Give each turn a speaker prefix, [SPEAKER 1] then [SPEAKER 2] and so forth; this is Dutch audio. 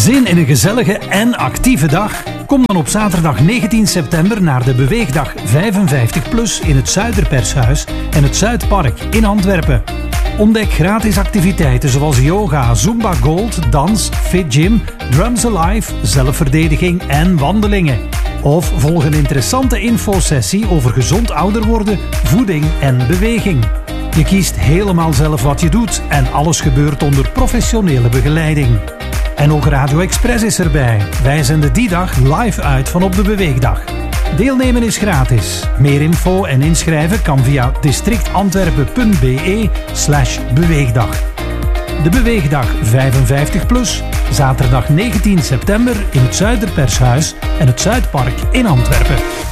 [SPEAKER 1] Zin in een gezellige en actieve dag? Kom dan op zaterdag 19 september naar de Beweegdag 55+ in het Zuiderpershuis en het Zuidpark in Antwerpen. Ontdek gratis activiteiten zoals yoga, Zumba Gold, dans, Fit Gym, Drums Alive, zelfverdediging en wandelingen. Of volg een interessante infosessie over gezond ouder worden, voeding en beweging. Je kiest helemaal zelf wat je doet en alles gebeurt onder professionele begeleiding. En ook Radio Express is erbij. Wij zenden die dag live uit van op de Beweegdag. Deelnemen is gratis. Meer info en inschrijven kan via districtantwerpen.be/beweegdag. De Beweegdag 55+, zaterdag 19 september in het Zuiderpershuis en het Zuidpark in Antwerpen.